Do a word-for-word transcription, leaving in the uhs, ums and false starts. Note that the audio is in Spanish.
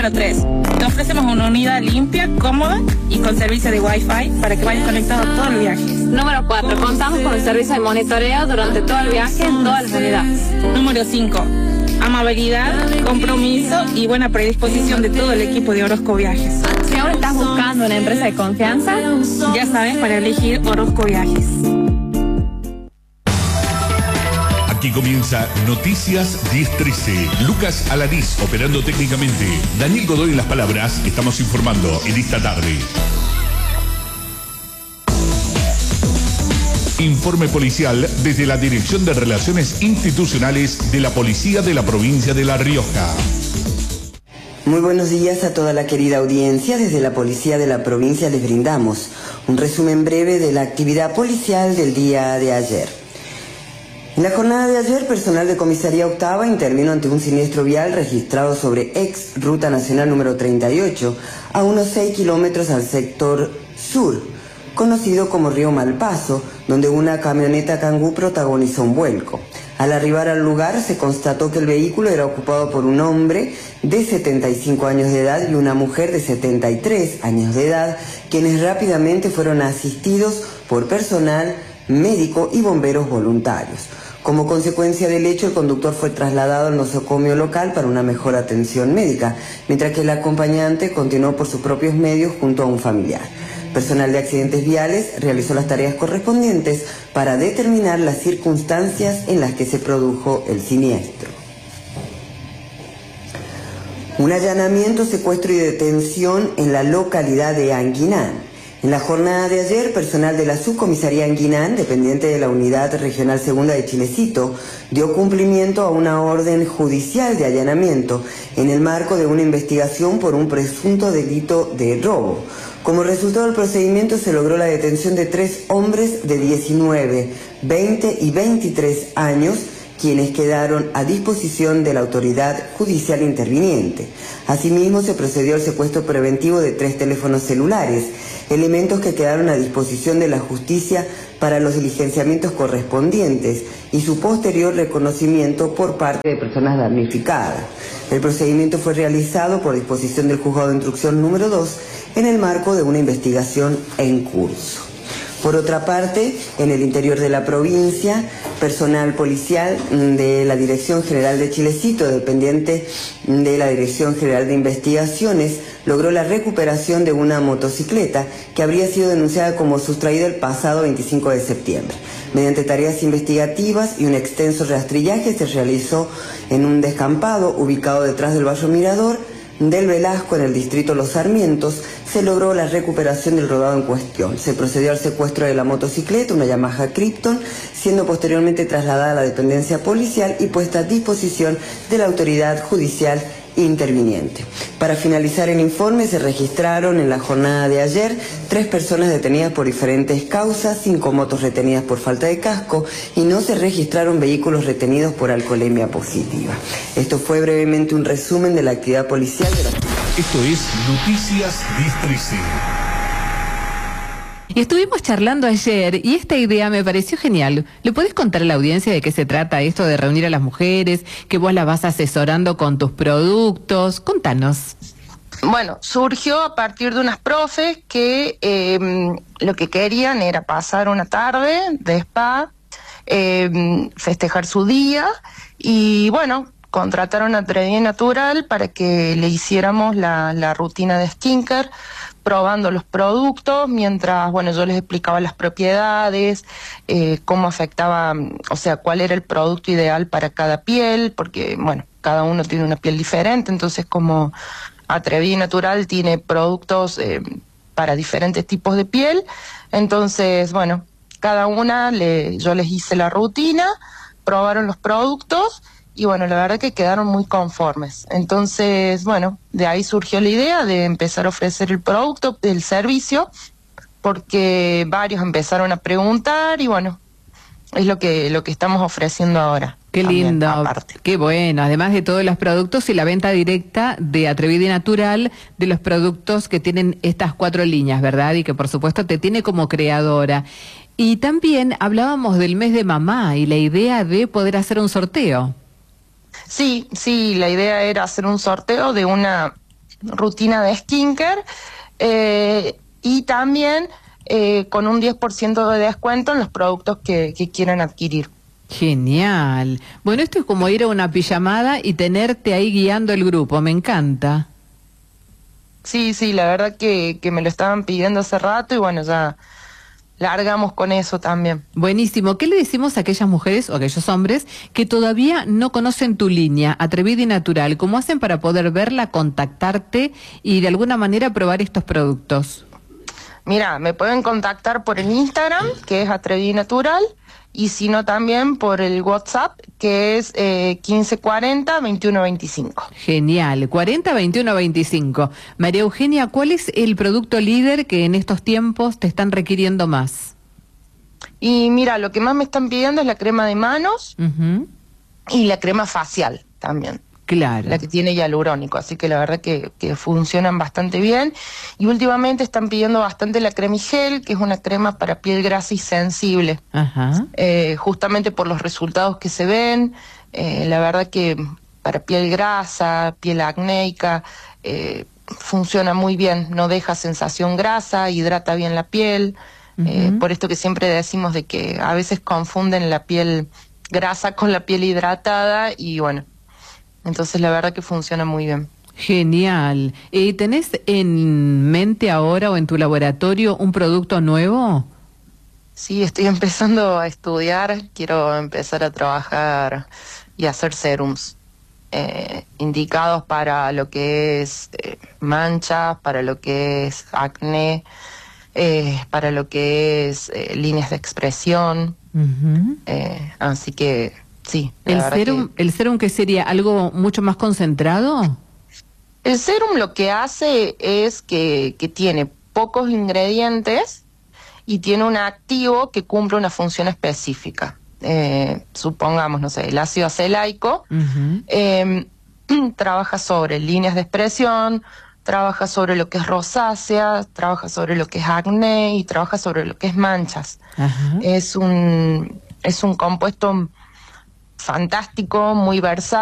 Número tres. Te ofrecemos una unidad limpia, cómoda y con servicio de Wi-Fi para que vayas conectado todo el viaje. Número cuatro. Contamos con el servicio de monitoreo durante todo el viaje en todas las unidades. Número cinco. Amabilidad, compromiso y buena predisposición de todo el equipo de Orozco Viajes. Si ahora estás buscando una empresa de confianza, ya sabes para elegir Orozco Viajes. Aquí comienza Noticias diez trece. Lucas Alanís operando técnicamente. Daniel Godoy en las palabras. Estamos informando en esta tarde. Informe policial desde la Dirección de Relaciones Institucionales de la Policía de la Provincia de La Rioja. Muy buenos días a toda la querida audiencia. Desde la Policía de la Provincia les brindamos un resumen breve de la actividad policial del día de ayer. En la jornada de ayer, personal de Comisaría Octava intervino ante un siniestro vial registrado sobre ex Ruta Nacional número treinta y ocho, a unos seis kilómetros al sector sur, conocido como Río Malpaso, donde una camioneta Kangoo protagonizó un vuelco. Al arribar al lugar se constató que el vehículo era ocupado por un hombre de setenta y cinco años de edad y una mujer de setenta y tres años de edad, quienes rápidamente fueron asistidos por personal médico y bomberos voluntarios. Como consecuencia del hecho, el conductor fue trasladado al nosocomio local para una mejor atención médica, mientras que el acompañante continuó por sus propios medios junto a un familiar. Personal de accidentes viales realizó las tareas correspondientes para determinar las circunstancias en las que se produjo el siniestro. Un allanamiento, secuestro y detención en la localidad de Anguinán. En la jornada de ayer, personal de la Subcomisaría Anguinán, dependiente de la Unidad Regional Segunda de Chilecito, dio cumplimiento a una orden judicial de allanamiento en el marco de una investigación por un presunto delito de robo. Como resultado del procedimiento se logró la detención de tres hombres de diecinueve, veinte y veintitrés años, quienes quedaron a disposición de la autoridad judicial interviniente. Asimismo, se procedió al secuestro preventivo de tres teléfonos celulares, elementos que quedaron a disposición de la justicia para los diligenciamientos correspondientes y su posterior reconocimiento por parte de personas damnificadas. El procedimiento fue realizado por disposición del Juzgado de Instrucción número dos en el marco de una investigación en curso. Por otra parte, en el interior de la provincia, personal policial de la Dirección General de Chilecito, dependiente de la Dirección General de Investigaciones, logró la recuperación de una motocicleta que habría sido denunciada como sustraída el pasado veinticinco de septiembre. Mediante tareas investigativas y un extenso rastrillaje se realizó en un descampado ubicado detrás del barrio Mirador del Velasco, en el distrito Los Sarmientos, se logró la recuperación del rodado en cuestión. Se procedió al secuestro de la motocicleta, una Yamaha Krypton, siendo posteriormente trasladada a la dependencia policial y puesta a disposición de la autoridad judicial interviniente. Para finalizar el informe, se registraron en la jornada de ayer tres personas detenidas por diferentes causas, cinco motos retenidas por falta de casco y no se registraron vehículos retenidos por alcoholemia positiva. Esto fue brevemente un resumen de la actividad policial de la... Esto es Noticias diez trece. Y estuvimos charlando ayer y esta idea me pareció genial. ¿Le podés contar a la audiencia de qué se trata esto de reunir a las mujeres, que vos las vas asesorando con tus productos? Contanos. Bueno, surgió a partir de unas profes que eh, lo que querían era pasar una tarde de spa, eh, festejar su día y bueno, contrataron a Trevi Natural para que le hiciéramos la, la rutina de skincare, probando los productos, mientras, bueno, yo les explicaba las propiedades, eh, cómo afectaba, o sea, cuál era el producto ideal para cada piel, porque, bueno, cada uno tiene una piel diferente, entonces como Atrevi Natural tiene productos eh, para diferentes tipos de piel, entonces, bueno, cada una, le, yo les hice la rutina, probaron los productos, y bueno, la verdad que quedaron muy conformes. Entonces, bueno, de ahí surgió la idea de empezar a ofrecer el producto, el servicio, porque varios empezaron a preguntar y bueno, es lo que lo que estamos ofreciendo ahora. Qué también, lindo, aparte. Qué bueno, además de todos los productos y la venta directa de Atrevi Natural, de los productos que tienen estas cuatro líneas, ¿verdad? Y que por supuesto te tiene como creadora. Y también hablábamos del mes de mamá y la idea de poder hacer un sorteo. Sí, sí, la idea era hacer un sorteo de una rutina de skincare, eh, y también eh, con un diez por ciento de descuento en los productos que, que quieran adquirir. Genial. Bueno, esto es como ir a una pijamada y tenerte ahí guiando el grupo, me encanta. Sí, sí, la verdad que, que me lo estaban pidiendo hace rato y bueno, ya largamos con eso también. Buenísimo. ¿Qué le decimos a aquellas mujeres o aquellos hombres que todavía no conocen tu línea, Atrevida y Natural? ¿Cómo hacen para poder verla, contactarte y de alguna manera probar estos productos? Mira, me pueden contactar por el Instagram, que es Atrevida y Natural, y si no también por el WhatsApp, que es eh, quince cuarenta, veintiuno veinticinco. Genial, cuarenta veintiuno veinticinco. María Eugenia, ¿cuál es el producto líder que en estos tiempos te están requiriendo más? Y mira, lo que más me están pidiendo es la crema de manos Uh-huh. y la crema facial también. Claro. La que tiene hialurónico, así que la verdad que, que funcionan bastante bien. Y últimamente están pidiendo bastante la cremigel, que es una crema para piel grasa y sensible. Ajá. Eh, justamente por los resultados que se ven, eh, la verdad que para piel grasa, piel acnéica, eh, funciona muy bien, no deja sensación grasa, hidrata bien la piel. Uh-huh. eh, por esto que siempre decimos de que a veces confunden la piel grasa con la piel hidratada y bueno, entonces la verdad que funciona muy bien. Genial. ¿Y tenés en mente ahora o en tu laboratorio un producto nuevo? Sí, estoy empezando a estudiar, quiero empezar a trabajar y hacer serums eh, indicados para lo que es eh, manchas, para lo que es acné, eh, para lo que es eh, líneas de expresión. Uh-huh. eh, así que sí. ¿El serum, que... ¿El serum qué sería? ¿Algo mucho más concentrado? El serum lo que hace es que, que tiene pocos ingredientes y tiene un activo que cumple una función específica. Eh, supongamos, no sé, el ácido acelaico uh-huh. eh, trabaja sobre líneas de expresión, trabaja sobre lo que es rosácea, trabaja sobre lo que es acné y trabaja sobre lo que es manchas. Uh-huh. Es un, es un compuesto fantástico, muy versátil.